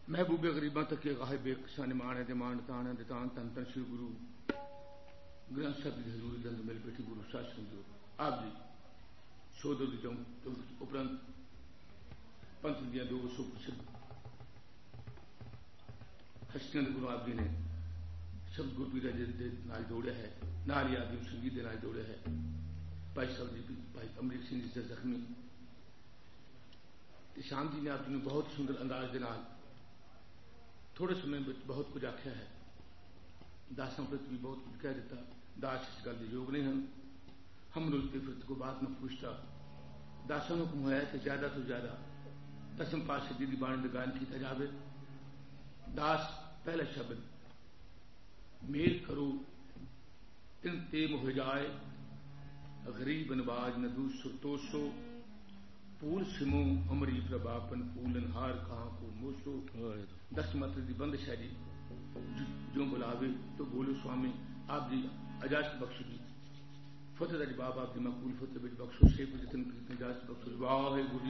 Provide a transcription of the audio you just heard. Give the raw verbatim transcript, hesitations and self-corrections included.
महबूबे गरीबां तक गाहे बेकसान माण है मान तान दितान तन तन श्री गुरु ग्रंथ साहब की हजूरी दंद मिल बैठी गुरु साध संगो आप जी शोधो दी जाऊं उपरंत पंथ दिया दो सौ प्रसिद्ध हस्तियां गुरु आप जी ने शब्द गुरपीरा जी नाल जोड़िया है नाल ही आदि संगीत के नाल जोड़िया है भाई साहब जी भाई अमरीक सिंह जी से जख्मी शाम जी ने आप जी ने बहुत सुंदर अंदाज के नाल थोड़े समय में बहुत कुछ आख्या है दासां प्रति भी बहुत कुछ कह दिता दास इस गल के योग नहीं हैं हम रुलते फिरते को बात न पूछता दासां को हुआ है कि ज्यादा तो ज्यादा दसम पातशाह जी की बाणी का गायन किया जाए दास पहला शब्द मेल करो तिन ते मोह जाए गरीब नवाज न दूसो तोसो पूल सिमो अमरी प्रभापन पूलन हार कहाँ को मोसो दस मात्र की बंदिश है जी जो बुलावे तो बोलो स्वामी आप जी अजाजत बख्शो जी फतेह का जवाब आप जी मकबूल फतेह बिच बख्शो शेख जितन इजाजत बख्शो वाहे गुरु